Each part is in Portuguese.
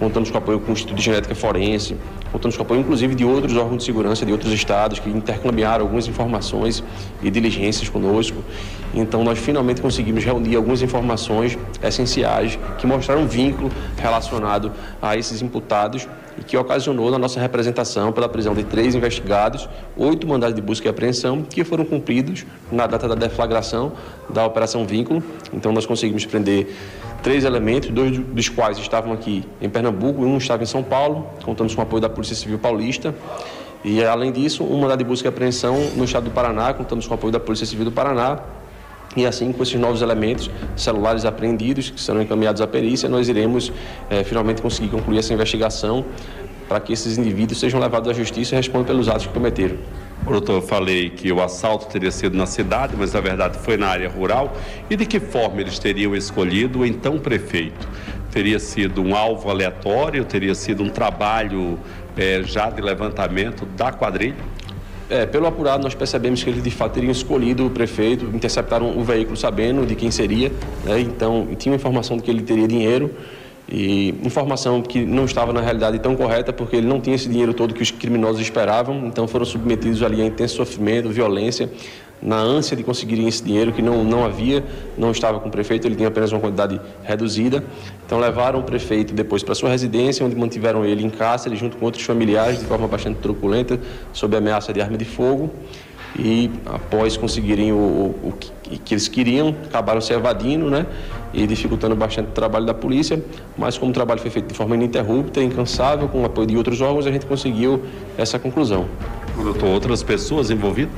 contamos com o apoio com o Instituto de Genética Forense, contamos com o apoio inclusive de outros órgãos de segurança de outros estados que intercambiaram algumas informações e diligências conosco. Então nós finalmente conseguimos reunir algumas informações essenciais que mostraram um vínculo relacionado a esses imputados e que ocasionou na nossa representação pela prisão de 3 investigados, 8 mandados de busca e apreensão que foram cumpridos na data da deflagração da Operação Vínculo. Então nós conseguimos prender 3 elementos, 2 dos quais estavam aqui em Pernambuco e um estava em São Paulo. Contamos com o apoio da Polícia Civil Paulista. E, além disso, um mandado de busca e apreensão no estado do Paraná. Contamos com o apoio da Polícia Civil do Paraná. E assim, com esses novos elementos, celulares apreendidos, que serão encaminhados à perícia, nós iremos finalmente conseguir concluir essa investigação para que esses indivíduos sejam levados à justiça e respondam pelos atos que cometeram. Doutor, eu falei que o assalto teria sido na cidade, mas na verdade foi na área rural. E de que forma eles teriam escolhido o então prefeito? Teria sido um alvo aleatório? Teria sido um trabalho já de levantamento da quadrilha? Pelo apurado, nós percebemos que eles de fato teriam escolhido o prefeito, interceptaram o veículo sabendo de quem seria, né? Então tinha informação de que ele teria dinheiro. E informação que não estava na realidade tão correta, porque ele não tinha esse dinheiro todo que os criminosos esperavam, então foram submetidos ali a intenso sofrimento, violência, na ânsia de conseguirem esse dinheiro que não havia, não estava com o prefeito, ele tinha apenas uma quantidade reduzida. Então levaram o prefeito depois para sua residência, onde mantiveram ele em cárcere junto com outros familiares de forma bastante truculenta, sob ameaça de arma de fogo. E após conseguirem o que eles queriam, acabaram se evadindo, né? E dificultando bastante o trabalho da polícia, mas como o trabalho foi feito de forma ininterrupta, incansável, com o apoio de outros órgãos, a gente conseguiu essa conclusão. Doutor, outras pessoas envolvidas?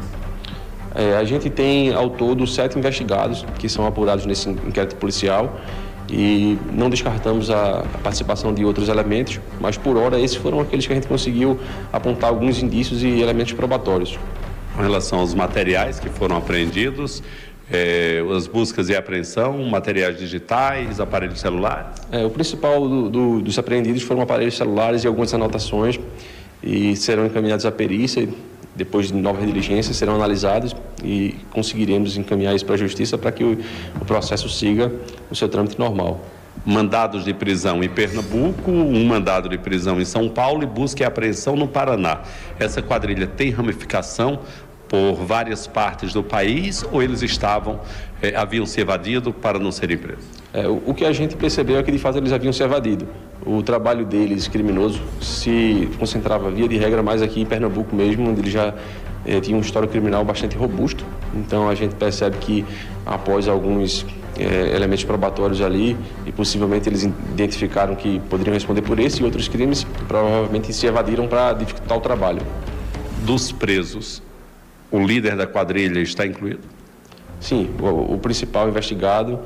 A gente tem ao todo 7 investigados que são apurados nesse inquérito policial e não descartamos a participação de outros elementos, mas por hora esses foram aqueles que a gente conseguiu apontar alguns indícios e elementos probatórios. Com relação aos materiais que foram apreendidos, as buscas e apreensão, materiais digitais, aparelhos celulares? O principal dos apreendidos foram aparelhos celulares e algumas anotações e serão encaminhados à perícia. Depois de novas diligências serão analisados e conseguiremos encaminhar isso para a justiça para que o processo siga o seu trâmite normal. Mandados de prisão em Pernambuco, um mandado de prisão em São Paulo e busca e apreensão no Paraná. Essa quadrilha tem ramificação por várias partes do país ou eles haviam se evadido para não serem presos? O que a gente percebeu é que de fato eles haviam se evadido. O trabalho deles criminoso se concentrava via de regra mais aqui em Pernambuco mesmo, onde eles já tinham um histórico criminal bastante robusto. Então a gente percebe que após alguns elementos probatórios ali e possivelmente eles identificaram que poderiam responder por esse e outros crimes, provavelmente se evadiram para dificultar o trabalho. Dos presos, o líder da quadrilha está incluído? Sim, o principal investigado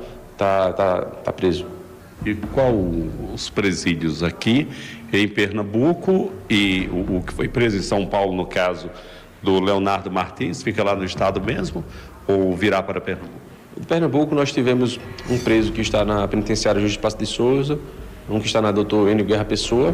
está preso. E qual os presídios aqui em Pernambuco e o que foi preso em São Paulo, no caso do Leonardo Martins, fica lá no estado mesmo ou virá para Pernambuco? Em Pernambuco nós tivemos um preso que está na penitenciária Juiz de Passo de Souza, um que está na Dr. Enio Guerra Pessoa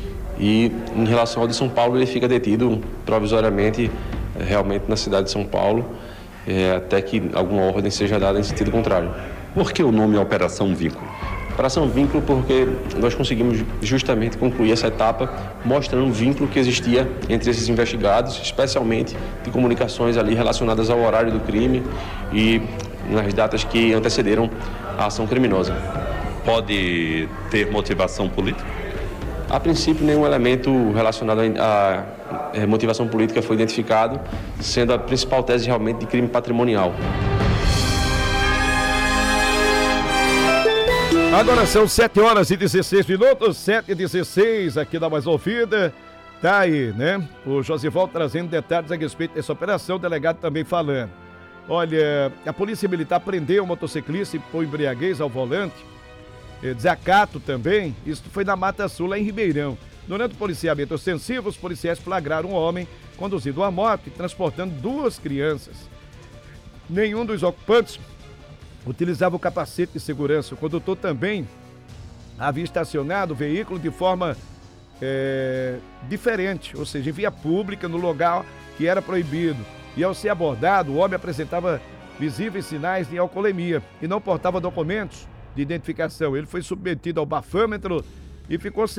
e em relação ao de São Paulo ele fica detido provisoriamente realmente na cidade de São Paulo até que alguma ordem seja dada em sentido contrário. Por que o nome Operação Vínculo? Operação Vínculo porque nós conseguimos justamente concluir essa etapa mostrando o vínculo que existia entre esses investigados, especialmente de comunicações ali relacionadas ao horário do crime e nas datas que antecederam a ação criminosa. Pode ter motivação política? A princípio, nenhum elemento relacionado à motivação política foi identificado, sendo a principal tese realmente de crime patrimonial. Agora são 7h16, 7h16, aqui da Mais Ouvida. Tá aí, né? O Josival trazendo detalhes a respeito dessa operação, o delegado também falando. Olha, a Polícia Militar prendeu um motociclista por embriaguez ao volante, desacato também, isso foi na Mata Sul, lá em Ribeirão. Durante o policiamento ostensivo, os policiais flagraram um homem conduzindo uma moto e transportando 2 crianças. Nenhum dos ocupantes utilizava o capacete de segurança. O condutor também havia estacionado o veículo de forma diferente, ou seja, em via pública, no lugar que era proibido. E ao ser abordado, o homem apresentava visíveis sinais de alcoolemia e não portava documentos de identificação. Ele foi submetido ao bafômetro e ficou sem